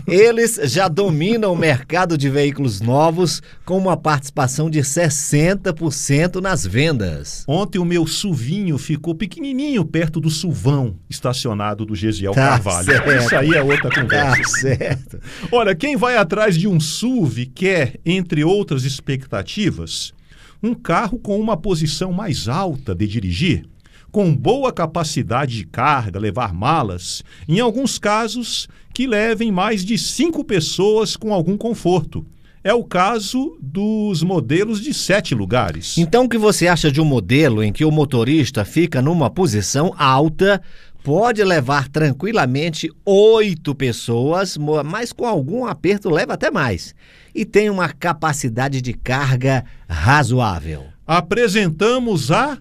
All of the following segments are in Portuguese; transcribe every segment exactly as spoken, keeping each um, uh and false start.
Eles já dominam o mercado de veículos novos com uma participação de sessenta por cento nas vendas. Ontem o meu SUVinho ficou pequenininho perto do SUVão estacionado do Gesiel Tá Carvalho. certo. Isso aí é outra conversa. Tá certo. Olha, quem vai atrás de um S U V quer, entre outras expectativas, um carro com uma posição mais alta de dirigir, com boa capacidade de carga, levar malas, em alguns casos que levem mais de cinco pessoas com algum conforto. É o caso dos modelos de sete lugares. Então, o que você acha de um modelo em que o motorista fica numa posição alta, pode levar tranquilamente oito pessoas, mas com algum aperto leva até mais, e tem uma capacidade de carga razoável? Apresentamos a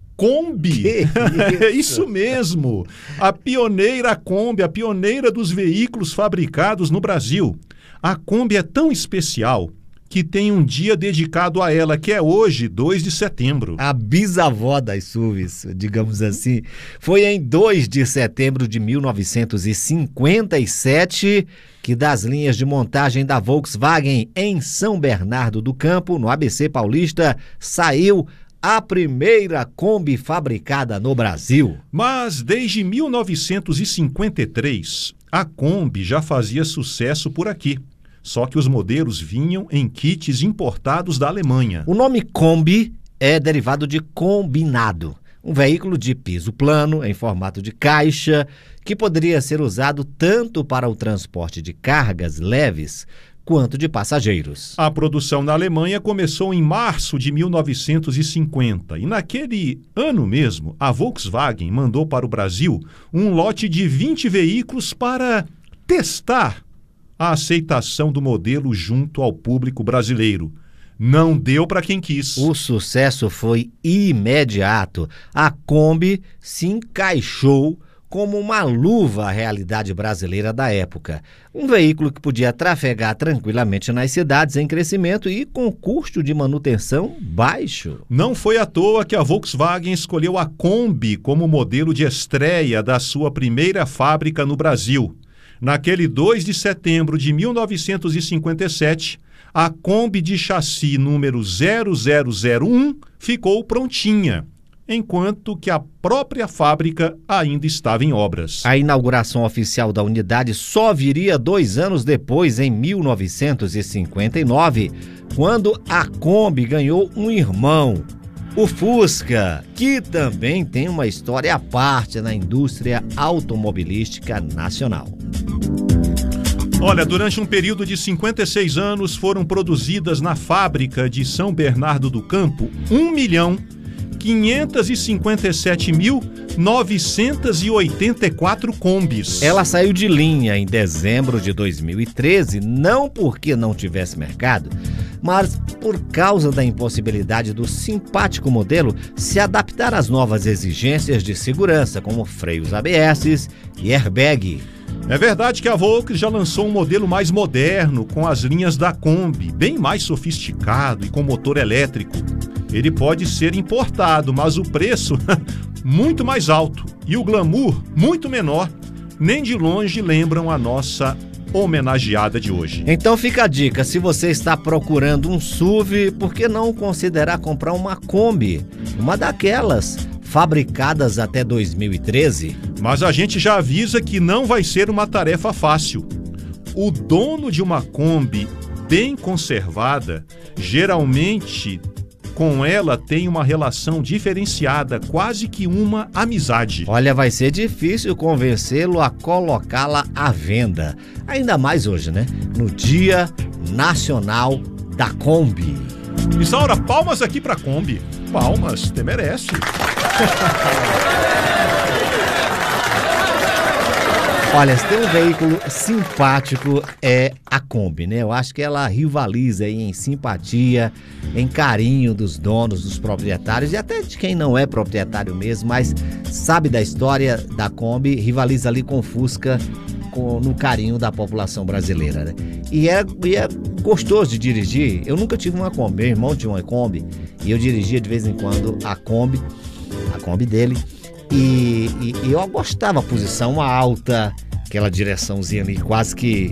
Kombi. É isso mesmo. A pioneira Kombi, a pioneira dos veículos fabricados no Brasil. A Kombi é tão especial que tem um dia dedicado a ela, que é hoje, dois de setembro. A bisavó das S U Vs, digamos assim. Foi em dois de setembro de mil novecentos e cinquenta e sete que das linhas de montagem da Volkswagen em São Bernardo do Campo, no A B C Paulista, saiu a primeira Kombi fabricada no Brasil. Mas desde mil novecentos e cinquenta e três, a Kombi já fazia sucesso por aqui. Só que os modelos vinham em kits importados da Alemanha. O nome Kombi é derivado de combinado, um veículo de piso plano, em formato de caixa, que poderia ser usado tanto para o transporte de cargas leves quanto de passageiros. A produção na Alemanha começou em março de mil novecentos e cinquenta e naquele ano mesmo, a Volkswagen mandou para o Brasil um lote de vinte veículos para testar a aceitação do modelo junto ao público brasileiro. Não deu para quem quis. O sucesso foi imediato. A Kombi se encaixou como uma luva à realidade brasileira da época. Um veículo que podia trafegar tranquilamente nas cidades em crescimento e com custo de manutenção baixo. Não foi à toa que a Volkswagen escolheu a Kombi como modelo de estreia da sua primeira fábrica no Brasil. Naquele dois de setembro de mil novecentos e cinquenta e sete, a Kombi de chassi número zero zero zero um ficou prontinha, enquanto que a própria fábrica ainda estava em obras. A inauguração oficial da unidade só viria dois anos depois, em mil novecentos e cinquenta e nove, quando a Kombi ganhou um irmão, o Fusca, que também tem uma história à parte na indústria automobilística nacional. Olha, durante um período de cinquenta e seis anos foram produzidas na fábrica de São Bernardo do Campo um milhão quinhentos e cinquenta e sete mil novecentos e oitenta e quatro Kombis. Ela saiu de linha em dezembro de dois mil e treze, não porque não tivesse mercado, mas por causa da impossibilidade do simpático modelo se adaptar às novas exigências de segurança, como freios A B S e airbag. É verdade que a Volkswagen já lançou um modelo mais moderno, com as linhas da Kombi, bem mais sofisticado e com motor elétrico. Ele pode ser importado, mas o preço muito mais alto e o glamour muito menor. Nem de longe lembram a nossa homenageada de hoje. Então fica a dica, se você está procurando um S U V, por que não considerar comprar uma Kombi? Uma daquelas fabricadas até dois mil e treze. Mas a gente já avisa que não vai ser uma tarefa fácil. O dono de uma Kombi bem conservada, geralmente com ela tem uma relação diferenciada, quase que uma amizade. Olha, vai ser difícil convencê-lo a colocá-la à venda. Ainda mais hoje, né? No Dia Nacional da Kombi. Isaura, palmas aqui pra Kombi. Palmas, você merece. Olha, se tem um veículo simpático é a Kombi, né? Eu acho que ela rivaliza aí em simpatia, em carinho dos donos, dos proprietários e até de quem não é proprietário mesmo, mas sabe da história da Kombi, rivaliza ali com o Fusca com, no carinho da população brasileira, né? E é, e é gostoso de dirigir. Eu nunca tive uma Kombi, meu irmão tinha uma Kombi e eu dirigia de vez em quando a Kombi, a Kombi dele. E, e, e eu gostava, a posição alta, aquela direçãozinha ali quase que